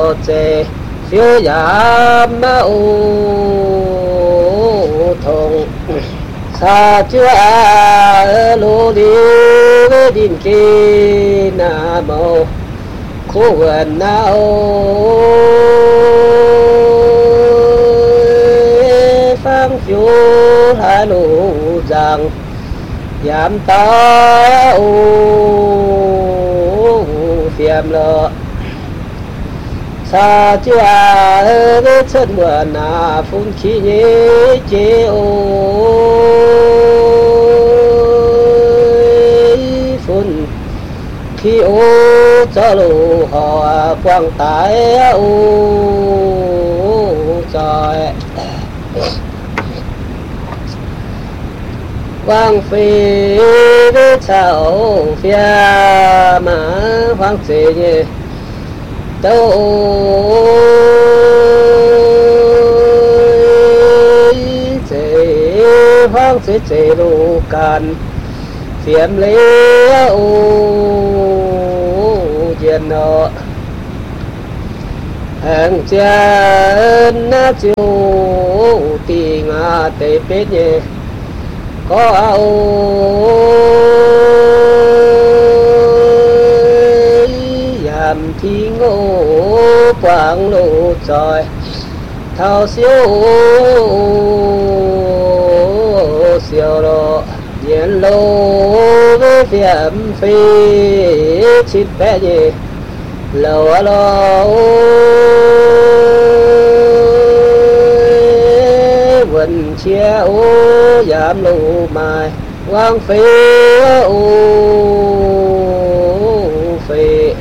chế phiêu giảm ô thông sa chúa lô đi với đình kỳ nam mô khu vườn nào phang phiêu hai lũ rằng giảm ta ô phiền lợ sa chúa với chân vườn phun khí nhé chế ô phun khi ô cho lũ họ quang tái ô trời quang phi với chào phía mà hoang chế nhé đâu chế hoang chế lũ can phiền lấy ô diện nọ hàng chân na chiều tình tê bết nhé có ao giảm thi ngô quảng lộ trời thao siêu siêu lộ diện lô với phiền phi chít bé gì lầu lầu vần chia ô giảm lù mài quang phí ô phí